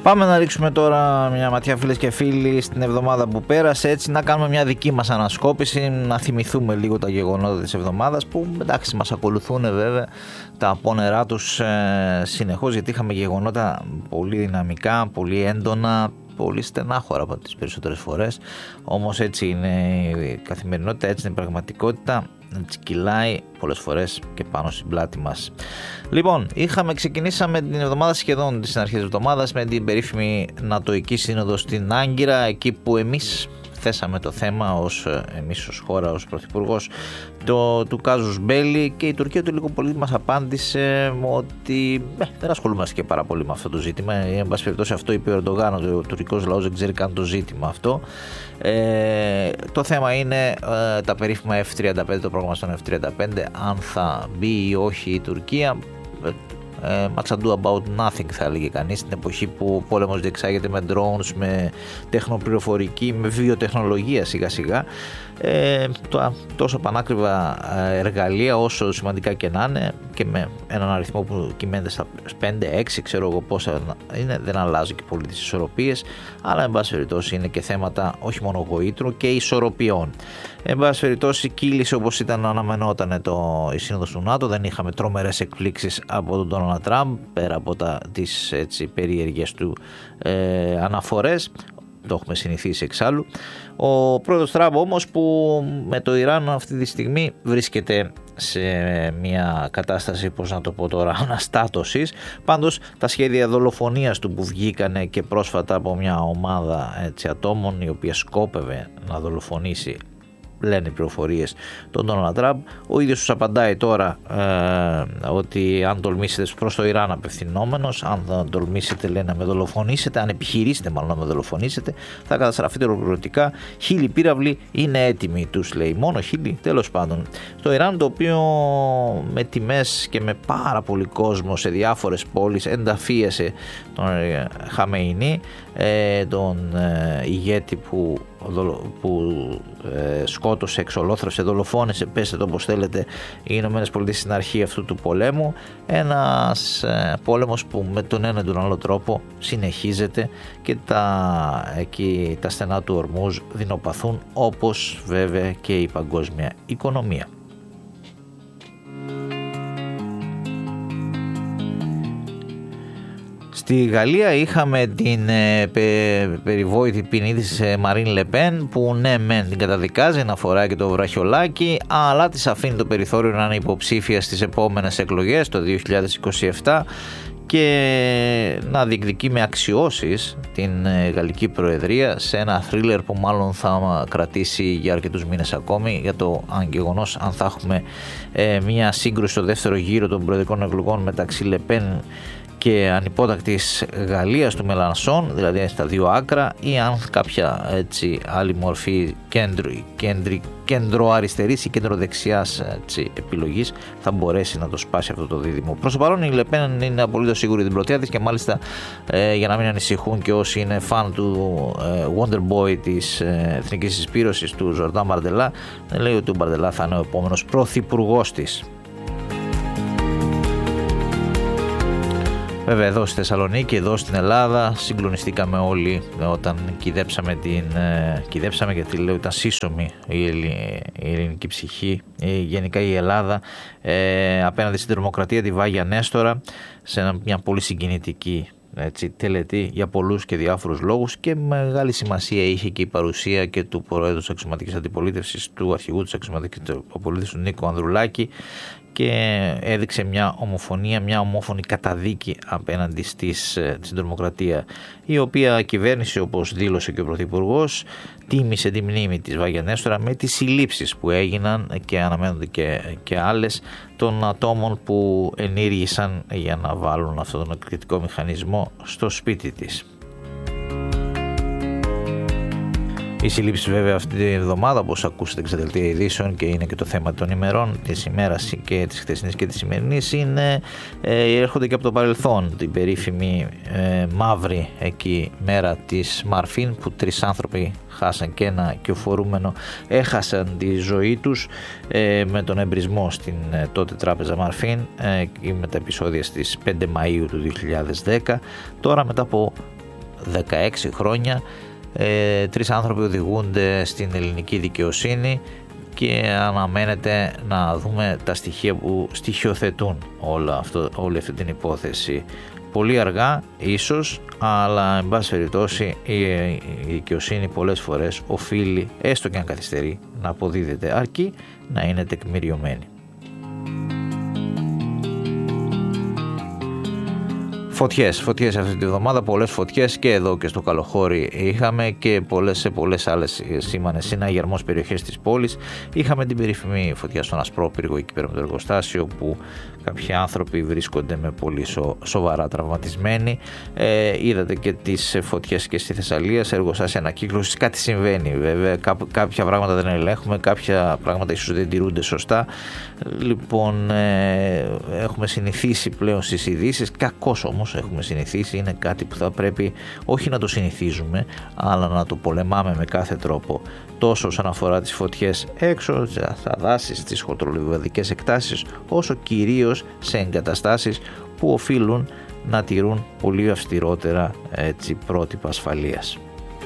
Πάμε να ρίξουμε τώρα μια ματιά, φίλες και φίλοι, στην εβδομάδα που πέρασε, έτσι να κάνουμε μια δική μας ανασκόπηση, να θυμηθούμε λίγο τα γεγονότα της εβδομάδας που εντάξει μας ακολουθούν βέβαια τα απόνερά τους συνεχώς, γιατί είχαμε γεγονότα πολύ δυναμικά, πολύ έντονα, πολύ στενάχωρα από τις περισσότερες φορές, όμως έτσι είναι η καθημερινότητα, έτσι είναι η πραγματικότητα. Έτσι κυλάει πολλές φορές και πάνω στην πλάτη μας. Λοιπόν, ξεκινήσαμε την εβδομάδα σχεδόν τις αρχές της εβδομάδας με την περίφημη Νατοϊκή Σύνοδο στην Άγκυρα, εκεί που εμείς θέσαμε το θέμα εμείς ως χώρα, ως πρωθυπουργός του κάζους μπέλι, και η Τουρκία του λίγο πολύ μας απάντησε ότι δεν ασχολούμαστε και πάρα πολύ με αυτό το ζήτημα. Εν πάση περιπτώσει αυτό είπε ο Ερντογάν, ότι ο τουρκικός λαός δεν ξέρει καν το ζήτημα αυτό. Το θέμα είναι τα περίφημα F-35, το πρόγραμμα στον F-35, αν θα μπει ή όχι η Τουρκία. Much ado about nothing, θα έλεγε κανείς, στην εποχή που ο πόλεμος διεξάγεται με drones, με τεχνοπληροφορική, με βιοτεχνολογία σιγά σιγά, τόσο πανάκριβα εργαλεία όσο σημαντικά και να είναι, και με έναν αριθμό που κυμαίνεται στα 5-6, ξέρω εγώ πόσα είναι, δεν αλλάζει και πολύ τις ισορροπίες, αλλά εν πάση περιπτώσει είναι και θέματα όχι μόνο γοήτρου και ισορροπιών. Εν πάση περιπτώσει κύλησε όπως ήταν αναμενόταν η σύνοδος του ΝΑΤΟ, δεν είχαμε τρομερές εκπλήξεις από τον Ντόναλντ Τραμπ, πέρα από τις περίεργες του αναφορές. Το έχουμε συνηθίσει εξάλλου. Ο πρόεδρος Τραμπ όμως, που με το Ιράν αυτή τη στιγμή βρίσκεται σε μια κατάσταση, πώς να το πω τώρα, αναστάτωσης. Πάντως τα σχέδια δολοφονίας του που βγήκανε και πρόσφατα από μια ομάδα ατόμων η οποία σκόπευε να δολοφονήσει, λένε οι πληροφορίες, τον Ντόναλντ Τραμπ. Ο ίδιος τους απαντάει τώρα ότι αν τολμήσετε, προς το Ιράν απευθυνόμενος, αν τολμήσετε, λέει, να με δολοφονήσετε, αν επιχειρήσετε μάλλον να με δολοφονήσετε, θα καταστραφείτε ολοκληρωτικά. 1000 πύραυλοι είναι έτοιμοι, τους λέει. Μόνο 1000, τέλος πάντων. Στο Ιράν, το οποίο με τιμές και με πάρα πολύ κόσμο σε διάφορες πόλεις ενταφίασε τον Χαμεϊνί, τον ηγέτη που σκότωσε, εξολόθρευσε, δολοφόνησε, πέστε το όπως θέλετε, οι Ηνωμένες Πολιτείες στην αρχή αυτού του πολέμου. Ένας πόλεμος που με τον ένα ή τον άλλο τρόπο συνεχίζεται και τα στενά του Ορμούζ δεινοπαθούν, όπως βέβαια και η παγκόσμια οικονομία. Στη Γαλλία είχαμε την περιβόητη ποινή της Μαρίν Λεπέν, που ναι μεν την καταδικάζει να φοράει και το βραχιολάκι, αλλά της αφήνει το περιθώριο να είναι υποψήφια στις επόμενες εκλογές το 2027 και να διεκδικεί με αξιώσεις την γαλλική προεδρία σε ένα θρίλερ που μάλλον θα κρατήσει για αρκετούς μήνες ακόμη, για το γεγονός αν θα έχουμε μια σύγκρουση στο δεύτερο γύρο των προεδρικών εκλογών μεταξύ Λεπέν και ανυπότακτης Γαλλίας του Μελανσόν, δηλαδή στα δύο άκρα, ή αν κάποια άλλη μορφή κεντροαριστερής ή κεντροδεξιάς επιλογής θα μπορέσει να το σπάσει αυτό το δίδυμο. Προς το παρόν η Λεπέν είναι απολύτως σίγουρη την πρωτεία της, και μάλιστα για να μην ανησυχούν και όσοι είναι φαν του Wonder Boy της εθνικής συσπήρωσης του Ζορντάν Μπαρντελά, λέει ότι ο Μπαρντελά θα είναι ο επόμενος πρωθυπουργός της. Βέβαια εδώ στη Θεσσαλονίκη, εδώ στην Ελλάδα, συγκλονιστήκαμε όλοι όταν κυδέψαμε, γιατί λέω ήταν σύσσωμη η ελληνική ψυχή, γενικά η Ελλάδα, απέναντι στην τρομοκρατία, τη Βάγια Νέστορα, σε μια πολύ συγκινητική τελετή για πολλούς και διάφορους λόγους, και μεγάλη σημασία είχε και η παρουσία και του Προέδρου της Αξιωματικής Αντιπολίτευσης, του Αρχηγού της Αξιωματικής Αντιπολίτευσης, του Νίκο Ανδρουλάκη, και έδειξε μια ομοφωνία, μια ομόφωνη καταδίκη απέναντι στην τρομοκρατία, η οποία κυβέρνηση, όπως δήλωσε και ο Πρωθυπουργός, τίμησε τη μνήμη της Βάγια Νέστορα με τις συλλήψεις που έγιναν, και αναμένονται και άλλες, των ατόμων που ενήργησαν για να βάλουν αυτόν τον εκρηκτικό μηχανισμό στο σπίτι της. Οι συλλήψεις βέβαια αυτή την εβδομάδα, όπως ακούσατε και στα δελτία ειδήσεων, και είναι και το θέμα των ημερών, της ημέρας και της χθεσινής και της σημερινής, έρχονται και από το παρελθόν. Την περίφημη μαύρη εκεί μέρα της Μαρφίν, που 3 άνθρωποι χάσαν και ένα κυοφορούμενο έχασαν τη ζωή τους με τον εμπρισμό στην τότε τράπεζα Μαρφίν, με τα επεισόδια στις 5 Μαΐου του 2010. Τώρα, μετά από 16 χρόνια. 3 άνθρωποι οδηγούνται στην ελληνική δικαιοσύνη και αναμένεται να δούμε τα στοιχεία που στοιχειοθετούν όλη αυτή την υπόθεση. Πολύ αργά ίσως, αλλά εν πάση περιπτώσει η δικαιοσύνη πολλές φορές οφείλει, έστω και αν καθυστερεί, να αποδίδεται, αρκεί να είναι τεκμηριωμένη. Φωτιές αυτή τη βδομάδα, πολλές φωτιές και εδώ και στο Καλοχώρι είχαμε και σε πολλές άλλες σήμανες συναγερμός περιοχές της πόλης. Είχαμε την περίφημη φωτιά στον Ασπρόπυργο εκεί πέρα με το εργοστάσιο, που κάποιοι άνθρωποι βρίσκονται με πολύ σοβαρά τραυματισμένοι. Είδατε και τις φωτιές και στη Θεσσαλία, σε εργοστάσια ανακύκλωσης. Κάτι συμβαίνει βέβαια, κάποια πράγματα δεν ελέγχουμε, κάποια πράγματα ίσως δεν τηρούνται σωστά. Λοιπόν, έχουμε συνηθίσει πλέον στις ειδήσεις, κακώς όμως έχουμε συνηθίσει, είναι κάτι που θα πρέπει όχι να το συνηθίζουμε, αλλά να το πολεμάμε με κάθε τρόπο, τόσο όσον αφορά τις φωτιές έξω στα δάση, στις χορτολιβαδικές εκτάσεις, όσο κυρίως σε εγκαταστάσεις που οφείλουν να τηρούν πολύ αυστηρότερα πρότυπα ασφαλείας.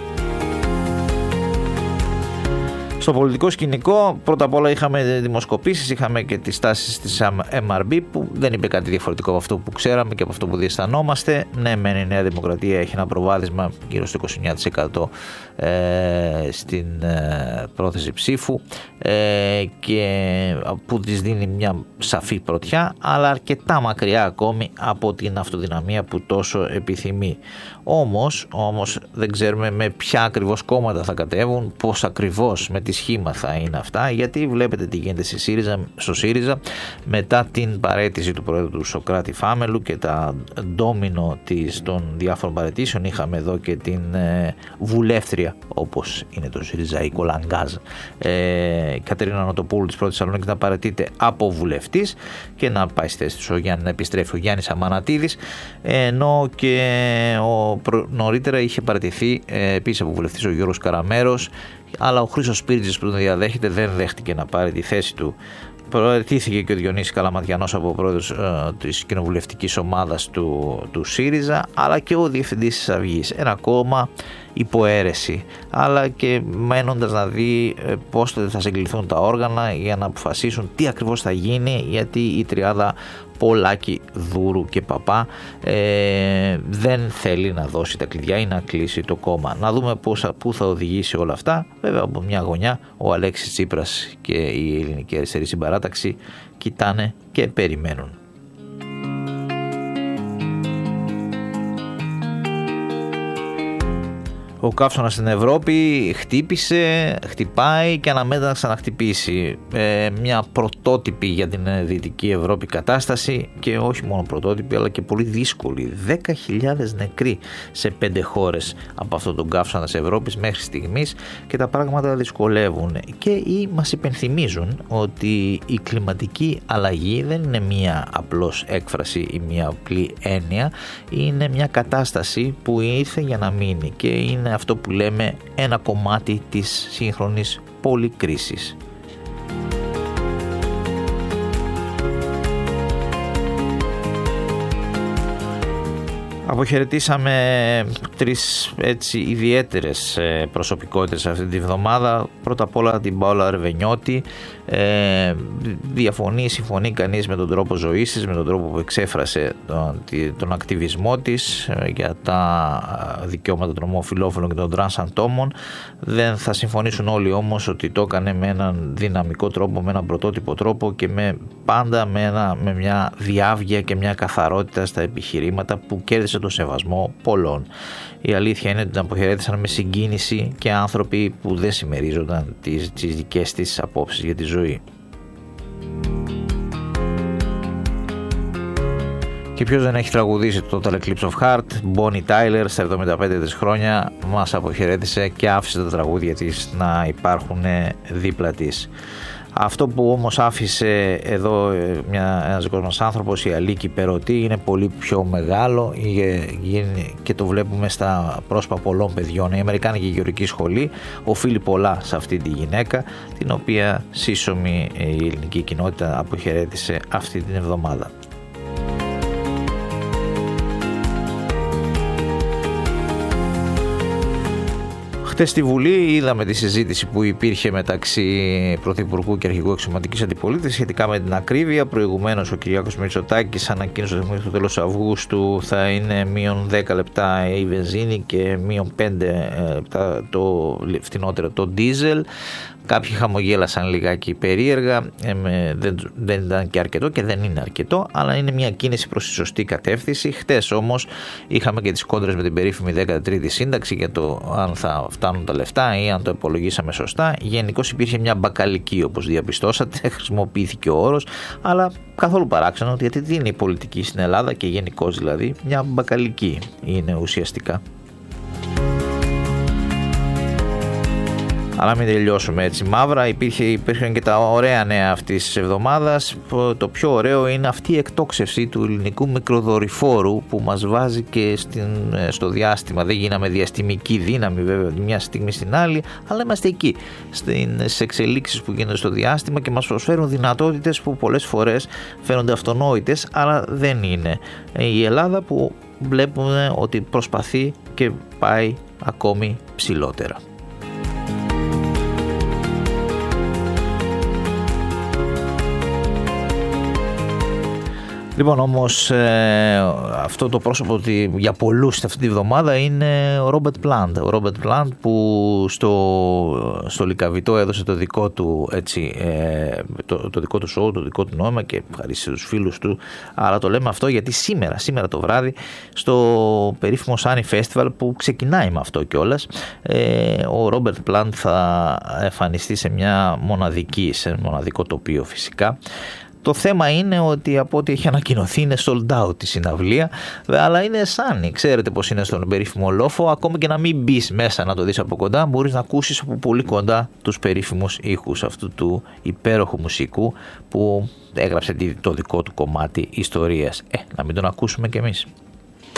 Στο πολιτικό σκηνικό, πρώτα απ' όλα είχαμε δημοσκοπήσεις, είχαμε και τις τάσεις της MRB, που δεν είπε κάτι διαφορετικό από αυτό που ξέραμε και από αυτό που διαισθανόμαστε. Ναι, μεν η Νέα Δημοκρατία έχει ένα προβάδισμα γύρω στο 29% στην πρόθεση ψήφου και που της δίνει μια σαφή πρωτιά, αλλά αρκετά μακριά ακόμη από την αυτοδυναμία που τόσο επιθυμεί. Όμως δεν ξέρουμε με ποια ακριβώς κόμματα θα κατέβουν, πώς ακριβώς, με τι σχήμα θα είναι αυτά, γιατί βλέπετε τι γίνεται στο ΣΥΡΙΖΑ μετά την παραίτηση του πρόεδρου του Σωκράτη Φάμελου και τα ντόμινο των διάφορων παραιτήσεων. Είχαμε εδώ και την βουλεύτρια, όπως είναι το ΣΥΡΙΖΑΙΚΟ Λαγκάζ, Κατερίνα Νοτοπούλου της Πρώτης Θεσσαλονίκης, να παραιτείται από βουλευτής και να πάει στη θέση του να επιστρέφει ο Γιάννης Αμανατίδης, ενώ και νωρίτερα είχε παραιτηθεί επίσης από βουλευτής ο Γιώργος Καραμέρος, αλλά ο Χρήστος Σπίρτζης που τον διαδέχεται δεν δέχτηκε να πάρει τη θέση του. Προετήθηκε και ο Διονύσης Καλαματιανός από πρόεδρος της κοινοβουλευτικής ομάδας του ΣΥΡΙΖΑ, αλλά και ο διευθυντής της Αυγής, ένα κόμμα υποαίρεση, αλλά και μένοντας να δει πώς θα συγκληθούν τα όργανα για να αποφασίσουν τι ακριβώς θα γίνει, γιατί η τριάδα Πολάκη, Δούρου και Παπά δεν θέλει να δώσει τα κλειδιά ή να κλείσει το κόμμα. Να δούμε πού θα οδηγήσει όλα αυτά. Βέβαια, από μια γωνιά ο Αλέξης Τσίπρας και η Ελληνική Αριστερή Συμπαράταξη κοιτάνε και περιμένουν. Ο καύσωνας στην Ευρώπη χτυπάει και αναμένεται να ξαναχτυπήσει. Μια πρωτότυπη για την Δυτική Ευρώπη κατάσταση, και όχι μόνο πρωτότυπη αλλά και πολύ δύσκολη. 10.000 νεκροί σε 5 χώρες από αυτόν τον καύσωνα της Ευρώπης μέχρι στιγμής, και τα πράγματα δυσκολεύουν και μας υπενθυμίζουν ότι η κλιματική αλλαγή δεν είναι μια απλώς έκφραση ή μια απλή έννοια, είναι μια κατάσταση που ήρθε για να μείνει και είναι αυτό που λέμε ένα κομμάτι της σύγχρονης πολυκρίσης. Αποχαιρετήσαμε 3 ιδιαίτερες προσωπικότητες αυτή τη βδομάδα. Πρώτα απ' όλα την Πάολα Αρβενιώτη. Συμφωνεί κανείς με τον τρόπο ζωής της, με τον τρόπο που εξέφρασε τον ακτιβισμό της για τα δικαιώματα των ομοφυλόφιλων και των τρανς ατόμων. Δεν θα συμφωνήσουν όλοι όμως ότι το έκανε με έναν δυναμικό τρόπο, με έναν πρωτότυπο τρόπο και πάντα με μια διάβγεια και μια καθαρότητα στα επιχειρήματα που κέρδισε το σεβασμό πολλών. Η αλήθεια είναι ότι την αποχαιρέτησαν με συγκίνηση και άνθρωποι που δεν συμμερίζονταν τις δικές της απόψεις για τη ζωή. Και ποιος δεν έχει τραγουδήσει το Total Eclipse of Heart? Bonnie Tyler στα 75 της χρόνια μας αποχαιρέτησε και άφησε τα τραγούδια της να υπάρχουν δίπλα της. Αυτό που όμως άφησε εδώ ένας δικός μας άνθρωπος, η Αλίκη Περωτή, είναι πολύ πιο μεγάλο και το βλέπουμε στα πρόσωπα πολλών παιδιών. Η Αμερικάνικη Γεωργική Σχολή οφείλει πολλά σε αυτή τη γυναίκα, την οποία σύσσωμη η ελληνική κοινότητα αποχαιρέτησε αυτή την εβδομάδα. Χτες στη Βουλή είδαμε τη συζήτηση που υπήρχε μεταξύ Πρωθυπουργού και Αρχηγού Αξιωματικής Αντιπολίτευσης σχετικά με την ακρίβεια. Προηγουμένως ο Κυριάκος Μητσοτάκης ανακοίνωσε ότι μέχρι το τέλος Αυγούστου θα είναι μείον 10 λεπτά η βενζίνη και μείον 5 λεπτά το φτηνότερο το ντίζελ. Κάποιοι χαμογέλασαν λιγάκι περίεργα, δεν ήταν και αρκετό και δεν είναι αρκετό, αλλά είναι μια κίνηση προς τη σωστή κατεύθυνση. Χτες όμως είχαμε και τις κόντρες με την περίφημη 13η σύνταξη για το αν θα φτάνουν τα λεφτά ή αν το υπολογίσαμε σωστά. Γενικώς υπήρχε μια μπακαλική, όπως διαπιστώσατε, χρησιμοποιήθηκε ο όρος, αλλά καθόλου παράξενο, γιατί τι είναι η πολιτική στην Ελλάδα και γενικώς δηλαδή, μια μπακαλική είναι ουσιαστικά. Αλλά μην τελειώσουμε έτσι μαύρα, υπήρχαν και τα ωραία νέα αυτής της εβδομάδας. Το πιο ωραίο είναι αυτή η εκτόξευση του ελληνικού μικροδορυφόρου που μας βάζει και στο διάστημα. Δεν γίναμε διαστημική δύναμη βέβαια μια στιγμή στην άλλη, αλλά είμαστε εκεί στις εξελίξεις που γίνονται στο διάστημα και μας προσφέρουν δυνατότητες που πολλές φορές φαίνονται αυτονόητες, αλλά δεν είναι. Η Ελλάδα που βλέπουμε ότι προσπαθεί και πάει ακόμη ψηλότερα. Λοιπόν, όμως αυτό το πρόσωπο για πολλούς αυτή τη βδομάδα είναι ο Ρόμπερτ Πλάντ. Ο Ρόμπερτ Πλάντ που στο Λυκαβητό έδωσε το δικό του, το δικό του σοου, το δικό του νόημα και ευχαρίστησε τους φίλους του. Αλλά το λέμε αυτό γιατί σήμερα το βράδυ στο περίφημο Sunny Festival που ξεκινάει με αυτό κιόλας, ο Ρόμπερτ Πλάντ θα εμφανιστεί σε σε μοναδικό τοπίο φυσικά. Το θέμα είναι ότι από ό,τι έχει ανακοινωθεί είναι sold out η συναυλία, αλλά είναι Sunny. Ξέρετε πως είναι στον περίφημο λόφο, ακόμη και να μην μπεις μέσα να το δεις από κοντά, μπορείς να ακούσεις από πολύ κοντά τους περίφημους ήχους αυτού του υπέροχου μουσικού που έγραψε το δικό του κομμάτι ιστορίας. Να μην τον ακούσουμε κι εμείς.